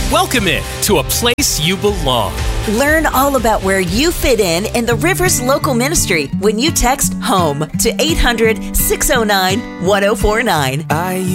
Welcome in to a place you belong. Learn all about where you fit in the Rivers Local Ministry when you text HOME to 800-609-1049.